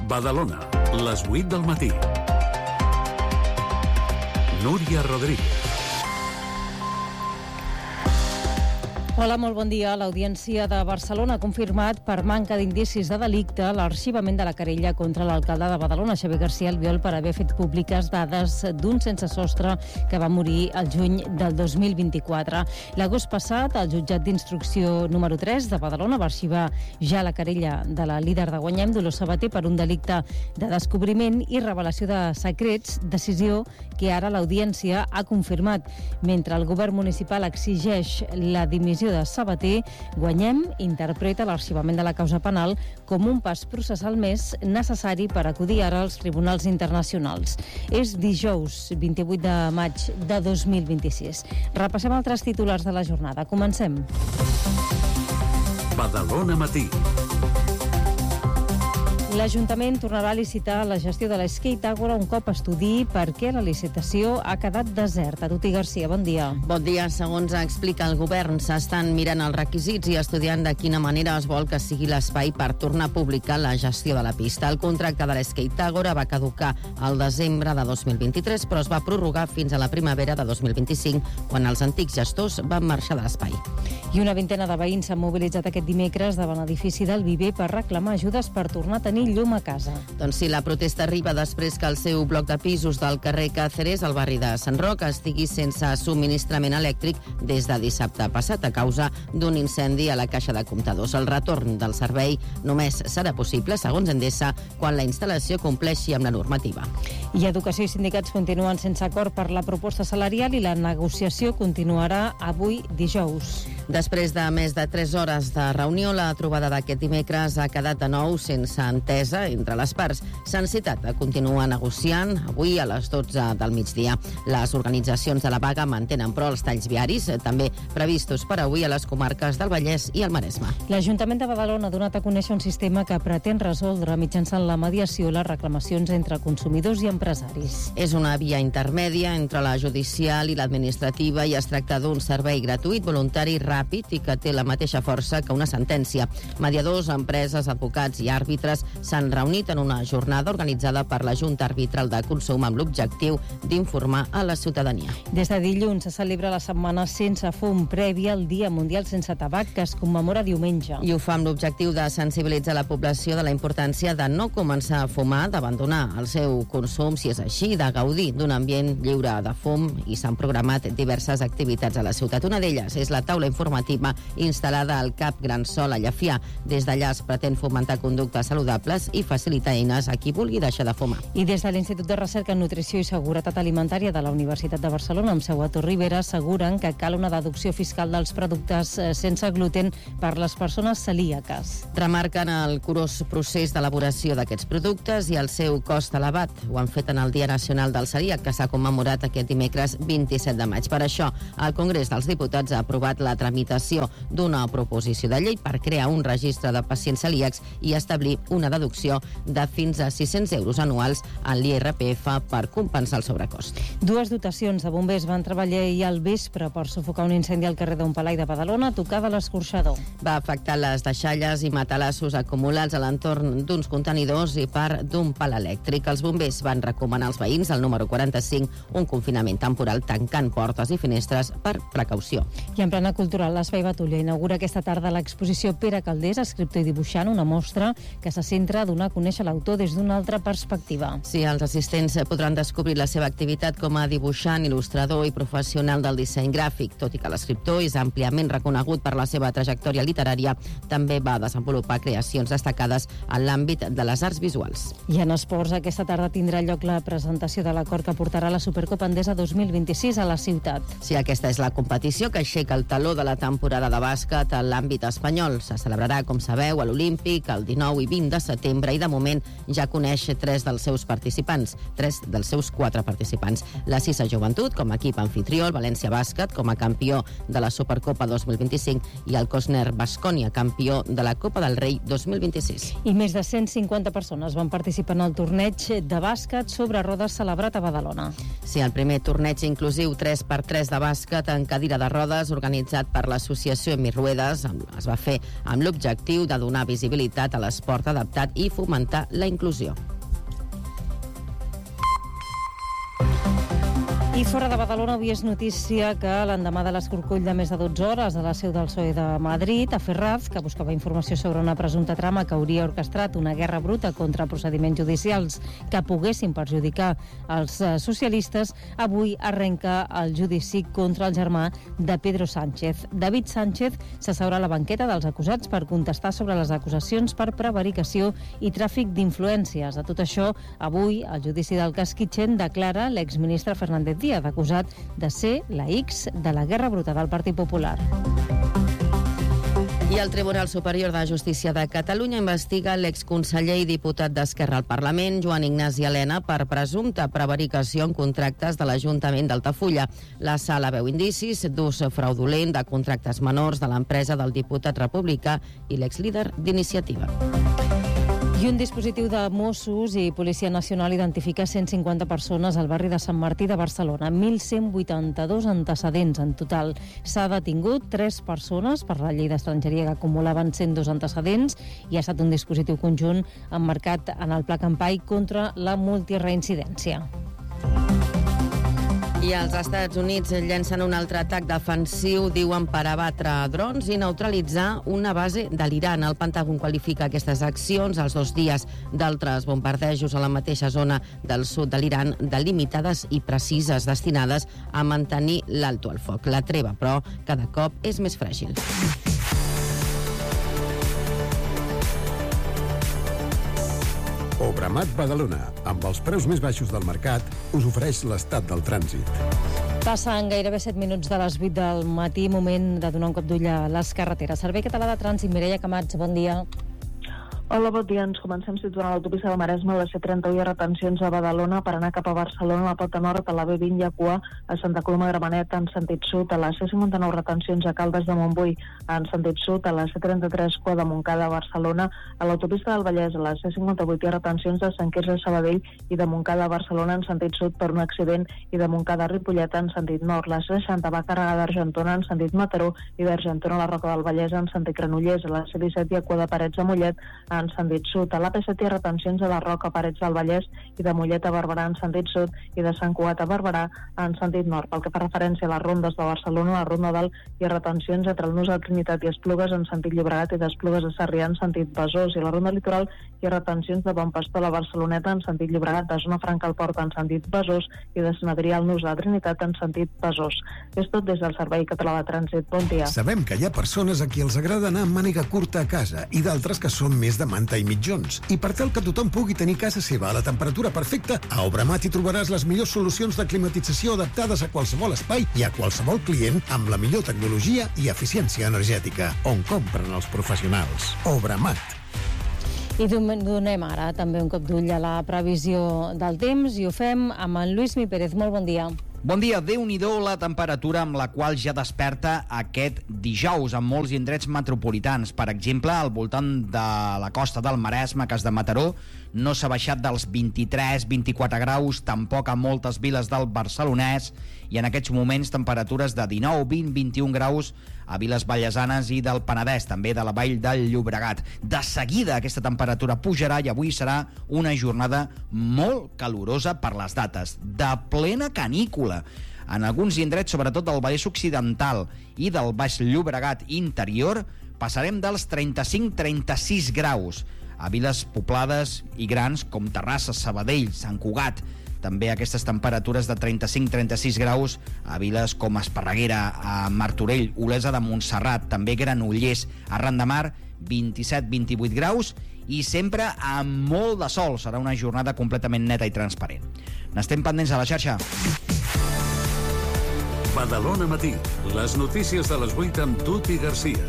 Badalona, les 8 del matí. Núria Rodríguez. Hola, molt bon dia. L'Audiència de Barcelona ha confirmat per manca d'indicis de delicte l'arxivament de la querella contra l'alcalde de Badalona, Xavier García Albiol, per haver fet públiques dades d'un sense sostre que va morir el juny del 2024. L'agost passat, el jutjat d'instrucció número 3 de Badalona va arxivar ja la querella de la líder de Guanyem, Dolors Sabater, per un delicte de descobriment i revelació de secrets, decisió que ara l'Audiència ha confirmat. Mentre el govern municipal exigeix la dimissió de Sabater, Guanyem interpreta l'arxivament de la causa penal com un pas processal més necessari per acudir ara als tribunals internacionals. És dijous 28 de maig de 2026. Repassem altres titulars de la jornada. Comencem. Badalona Matí. L'Ajuntament tornarà a licitar la gestió de l'Skate Agora un cop estudiï per què la licitació ha quedat deserta. Tuti Garcia, bon dia. Bon dia. Segons explica el govern, s'estan mirant els requisits i estudiant de quina manera es vol que sigui l'espai per tornar a publicar la gestió de la pista. El contracte de l'Skate Agora va caducar al desembre de 2023, però es va prorrogar fins a la primavera de 2025, quan els antics gestors van marxar de l'espai. I una vintena de veïns s'han mobilitzat aquest dimecres davant l'edifici del Viver per reclamar ajudes per tornar a tenir llum a casa. Doncs sí, la protesta arriba després que el seu bloc de pisos del carrer Càceres, al barri de Sant Roc, estigui sense subministrament elèctric des de dissabte passat a causa d'un incendi a la caixa de comptadors. El retorn del servei només serà possible, segons Endesa, quan la instal·lació compleixi amb la normativa. I Educació i sindicats continuen sense acord per la proposta salarial i la negociació continuarà avui dijous. Després de més de 3 hores de reunió, la trobada d'aquest dimecres ha quedat de nou sense entesa entre les parts. S'han citat a continuar negociant avui a les 12 del migdia. Les organitzacions de la vaga mantenen, però, els talls viaris, també previstos per avui a les comarques del Vallès i el Maresme. L'Ajuntament de Badalona ha donat a conèixer un sistema que pretén resoldre mitjançant la mediació les reclamacions entre consumidors i empresaris. És una via intermèdia entre la judicial i l'administrativa i es tracta d'un servei gratuït, voluntari, ràpid i que té la mateixa força que una sentència. Mediadors, empreses, advocats i àrbitres s'han reunit en una jornada organitzada per la Junta Arbitral de Consum amb l'objectiu d'informar a la ciutadania. Des de dilluns se celebra la setmana sense fum prèvia al Dia Mundial sense tabac, que es commemora diumenge. I ho fa amb l'objectiu de sensibilitzar la població de la importància de no començar a fumar, d'abandonar el seu consum si és així, de gaudir d'un ambient lliure de fum, i s'han programat diverses activitats a la ciutat. Una d'elles és la taula informativa instal·lada al CAP Gran Sol a Llafià. Des d'allà es pretén fomentar conductes saludables i facilitar eines a qui vulgui deixar de fumar. I des de l'Institut de Recerca en Nutrició i Seguretat Alimentària de la Universitat de Barcelona, amb seu a Torribera, asseguren que cal una deducció fiscal dels productes sense gluten per les persones celíaques. Remarquen el curós procés d'elaboració d'aquests productes i el seu cost elevat. Ho han fet en el Dia Nacional del Celíac, que s'ha commemorat aquest dimecres 27 de maig. Per això, el Congrés dels Diputats ha aprovat la tramitació d'una proposició de llei per crear un registre de pacients celíacs i establir una deducció de fins a 600 euros anuals en l'IRPF per compensar el sobrecost. Dues dotacions de bombers van treballar ahir al vespre per sufocar un incendi al carrer d'On Palai de Badalona, a tocar de l'Escorxador. Va afectar les deixalles i matalassos acumulats a l'entorn d'uns contenidors i part d'un pal elèctric. Els bombers van recomanar als veïns al número 45 un confinament temporal tancant portes i finestres per precaució. I en plana cultural, l'Espai Batulla inaugura aquesta tarda l'exposició Pere Calders, escriptor i dibuixant, una mostra que se centra a donar a conèixer l'autor des d'una altra perspectiva. Sí, els assistents podran descobrir la seva activitat com a dibuixant, il·lustrador i professional del disseny gràfic. Tot i que l'escriptor és àmpliament reconegut per la seva trajectòria literària, també va desenvolupar creacions destacades en l'àmbit de les arts visuals. I en esports, aquesta tarda tindrà lloc la presentació de l'acord que portarà la Supercopa Endesa 2026 a la ciutat. Sí, aquesta és la competició que aixeca el taló de la temporada de bàsquet a l'àmbit espanyol. Se celebrarà, com sabeu, a l'Olímpic el 19 i 20 de setembre i de moment ja coneix 3 dels seus 4 participants. La Cisa Joventut com a equip anfitrió, el València Bàsquet com a campió de la Supercopa 2025 i el Cosner Baskonia, campió de la Copa del Rei 2026. I més de 150 persones van participar en el torneig de bàsquet sobre rodes celebrat a Badalona. Sí, el primer torneig inclusiu 3x3 de bàsquet en cadira de rodes organitzat per l'associació Mirruedes es va fer amb l'objectiu de donar visibilitat a l'esport adaptat i fomentar la inclusió. I fora de Badalona, avui és notícia que l'endemà de l'escorcoll de més de 12 hores a la seu del PSOE de Madrid, a Ferraz, que buscava informació sobre una presumpta trama que hauria orquestrat una guerra bruta contra procediments judicials que poguessin perjudicar els socialistes, avui arrenca el judici contra el germà de Pedro Sánchez. David Sánchez s'asseurà a la banqueta dels acusats per contestar sobre les acusacions per prevaricació i tràfic d'influències. A tot això, avui, al judici del cas Kitchen, declara l'exministre Fernández Díaz, acusat de ser la X de la guerra bruta del Partit Popular. I el Tribunal Superior de Justícia de Catalunya investiga l'exconseller i diputat d'Esquerra al Parlament, Joan Ignasi Elena, per presumpta prevaricació en contractes de l'Ajuntament d'Altafulla. La sala veu indicis d'ús fraudulent de contractes menors de l'empresa del diputat republicà i l'exlíder d'Iniciativa. I un dispositiu de Mossos i Policia Nacional identifica 150 persones al barri de Sant Martí de Barcelona. 1.182 antecedents en total. S'ha detingut 3 persones per la llei d'estrangeria que acumulaven 102 antecedents i ha estat un dispositiu conjunt emmarcat en el Pla Campai contra la multireincidència. I els Estats Units llencen un altre atac defensiu, diuen, per abatre drons i neutralitzar una base de l'Iran. El Pentàgon qualifica aquestes accions els 2 dies d'altres bombardejos a la mateixa zona del sud de l'Iran, delimitades i precises, destinades a mantenir l'alto al foc. La treva, però, cada cop és més fràgil. Obramat Badalona, amb els preus més baixos del mercat, us ofereix l'estat del trànsit. Passen gairebé 7 minuts de les 8 del matí, moment de donar un cop d'ull a les carreteres. Servei Català de Trànsit, Mireia Camats, bon dia. Hola, bon dia. Ens comencem situant a l'autopista del Maresme, a la C30 hi ha retencions a Badalona per anar cap a Barcelona, a la Pota Nord, a la B20 hi ha cua a Santa Coloma de Gramenet en sentit sud, a la C59 retencions a Caldes de Montbui en sentit sud, a la C33 cua de Montcada a Barcelona, a l'autopista del Vallès, a la C58 hi ha retencions de Sant Quirze a Sabadell i de Montcada a Barcelona en sentit sud per un accident i de Montcada a Ripollet en sentit nord. La C60 va carregar d'Argentona en sentit Mataró i d'Argentona a la Roca del Vallès en sentit Granollers, a la C17 hi ha cua de Parets a Mollet en sentit sud. A l'AP7 hi ha retencions a la Roca, Parets del Vallès i de Mollet a Barberà en sentit sud i de Sant Cugat a Barberà en sentit nord. Pel que fa referència a les rondes de Barcelona, a la Ronda Dalt hi ha retencions entre el Nus de Trinitat i Esplugues en sentit Llobregat i d'Esplugues a Sarrià en sentit Besòs, i a la Ronda Litoral hi ha retencions de Bon Pastor a la Barceloneta en sentit Llobregat, de Zona Franca al Port en sentit Besòs i de Sant Adrià al Nus de Trinitat en sentit Besòs. És tot des del Servei Català de Trànsit. Bon dia. Sabem que hi ha persones a qui els agrada anar amb màniga curta a casa i d'altres que són més de manta i mitjons. I per tal que tothom pugui tenir casa seva a la temperatura perfecta, a Obramat hi trobaràs les millors solucions de climatització adaptades a qualsevol espai i a qualsevol client amb la millor tecnologia i eficiència energètica, on compren els professionals. Obramat. I donem ara també un cop d'ull a la previsió del temps i ho fem amb en Lluís Mi Pérez. Molt bon dia. Bon dia, Déu-n'hi-do la temperatura amb la qual ja desperta aquest dijous en molts indrets metropolitans. Per exemple, al voltant de la costa del Maresme, cas de Mataró, no s'ha baixat dels 23-24 graus, tampoc a moltes viles del Barcelonès, i en aquests moments temperatures de 19, 20, 21 graus a viles vallesanes i del Penedès, també de la Vall del Llobregat. De seguida aquesta temperatura pujarà i avui serà una jornada molt calorosa per les dates, de plena canícula. En alguns indrets, sobretot del Vallès Occidental i del Baix Llobregat interior, passarem dels 35-36 graus. A viles poblades i grans com Terrassa, Sabadell, Sant Cugat, també aquestes temperatures de 35-36 graus a viles com Esparreguera, a Martorell, Olesa de Montserrat, també Granollers, Arran de Mar, 27-28 graus i sempre amb molt de sol. Serà una jornada completament neta i transparent. N'estem pendents a la xarxa. Badalona Matí, les notícies de les 8 amb Tuti Garcia.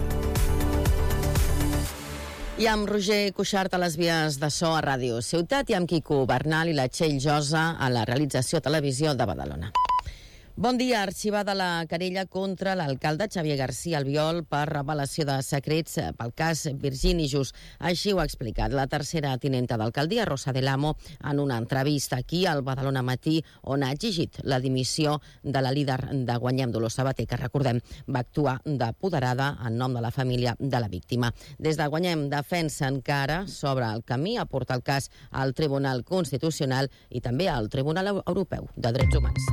I amb Roger Cuixart a les vies de so a Ràdio Ciutat i amb Quico Bernal i la Txell Josa a la realització televisió de Badalona. Bon dia. Arxivada la querella contra l'alcalde Xavier García Albiol per revelació de secrets pel cas Virginijus. Així ho ha explicat la tercera tinenta d'alcaldia, Rosa del Amo, en una entrevista aquí al Badalona Matí, on ha exigit la dimissió de la líder de Guanyem, Dolors Sabater, que, recordem, va actuar d'apoderada en nom de la família de la víctima. Des de Guanyem defensen que ara s'obre el camí a portar el cas al Tribunal Constitucional i també al Tribunal Europeu de Drets Humans.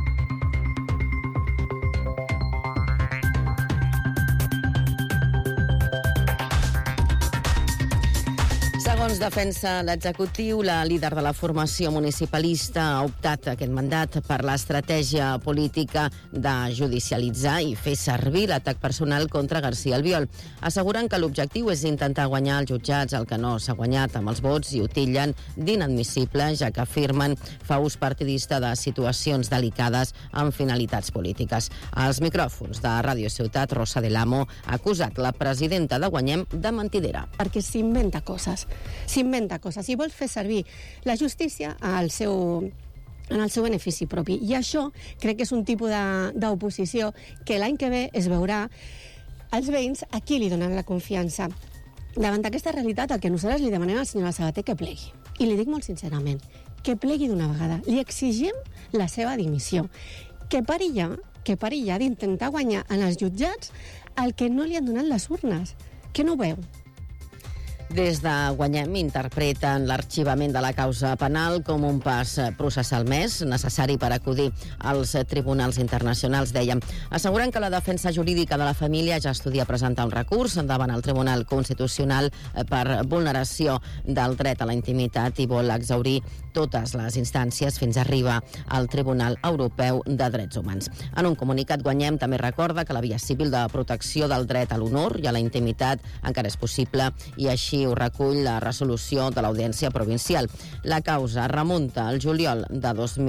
Segons defensa l'executiu, la líder de la formació municipalista ha optat aquest mandat per l'estratègia política de judicialitzar i fer servir l'atac personal contra García Albiol. Asseguren que l'objectiu és intentar guanyar als jutjats el que no s'ha guanyat amb els vots i ho titllen d'inadmissible, ja que afirmen fa ús partidista de situacions delicades amb finalitats polítiques. Als micròfons de Ràdio Ciutat, Rosa del Amo ha acusat la presidenta de Guanyem de mentidera. Perquè s'inventa coses i vol fer servir la justícia en el seu benefici propi. I això crec que és un tipus d'oposició que l'any que ve es veurà els veïns a qui li donen la confiança. Davant d'aquesta realitat, el que nosaltres li demanem a la senyora Sabater que plegui. I li dic molt sincerament, que plegui d'una vegada. Li exigim la seva dimissió. Que pari ja d'intentar guanyar en els jutjats el que no li han donat les urnes. Que no ho veu? Des de Guanyem interpreten l'arxivament de la causa penal com un pas processal més necessari per acudir als tribunals internacionals, dèiem. Asseguren que la defensa jurídica de la família ja estudia presentar un recurs davant el Tribunal Constitucional per vulneració del dret a la intimitat i vol exhaurir totes les instàncies fins a arribar al Tribunal Europeu de Drets Humans. En un comunicat, Guanyem també recorda que la via civil de protecció del dret a l'honor i a la intimitat encara és possible i així ho recull la resolució de l'Audiència Provincial. La causa remunta al juliol de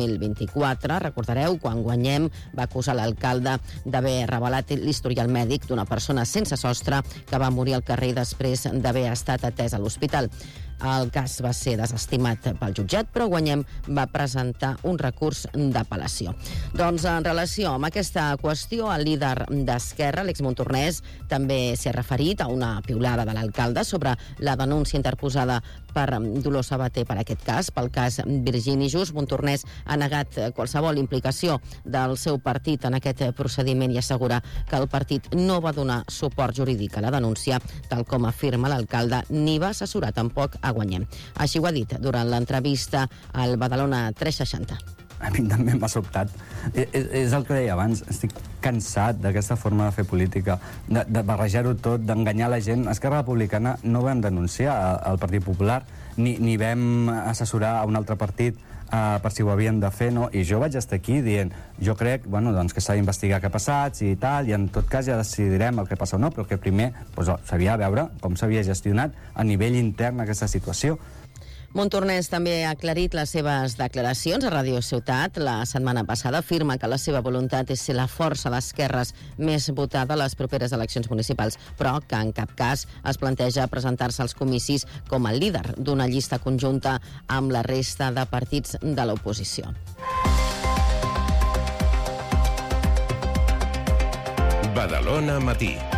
2024. Recordareu quan Guanyem va acusar l'alcalde d'haver revelat l'historial mèdic d'una persona sense sostre que va morir al carrer després d'haver estat atès a l'hospital. El cas va ser desestimat pel jutjat, però Guanyem va presentar un recurs d'apel·lació. Doncs en relació amb aquesta qüestió, el líder d'Esquerra, Àlex Montornès, també s'ha referit a una piulada de l'alcalde sobre la denúncia interposada per Dolors Sabater per aquest cas, pel cas Virginijus. Montornès ha negat qualsevol implicació del seu partit en aquest procediment i assegura que el partit no va donar suport jurídic a la denúncia, tal com afirma l'alcalde, ni va assessorar tampoc a Guanyem. Així ho ha dit durant l'entrevista al Badalona 360. A mi també m'ha sobtat. És el que deia abans, estic cansat d'aquesta forma de fer política, de barrejar-ho tot, d'enganyar la gent. A Esquerra Republicana no vam denunciar al Partit Popular, ni vam assessorar a un altre partit per si ho havien de fer, no? I jo vaig estar aquí dient, jo crec que s'ha d'investigar què ha passat i tal, i en tot cas ja decidirem el que passa o no, però que primer s'havia de veure com s'havia gestionat a nivell intern aquesta situació. Montornès també ha aclarit les seves declaracions a Ràdio Ciutat. La setmana passada afirma que la seva voluntat és ser la força d'esquerres més votada a les properes eleccions municipals, però que en cap cas es planteja presentar-se als comicis com a líder d'una llista conjunta amb la resta de partits de l'oposició. Badalona Matí.